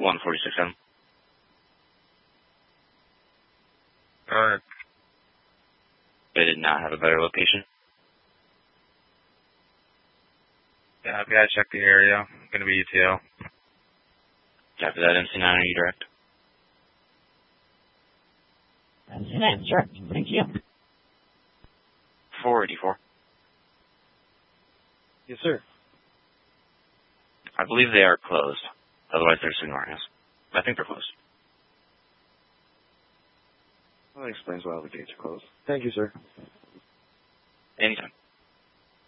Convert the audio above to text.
146M. Alright. They did not have a better location. Yeah, I've got to check the area. Gonna be ETO. After that, MC9, are you direct? MC9, sure. Thank you. 484. Yes, sir. I believe they are closed. Otherwise, they're just ignoring us. I think they're closed. Well, that explains why all the gates are closed. Thank you, sir. Anytime.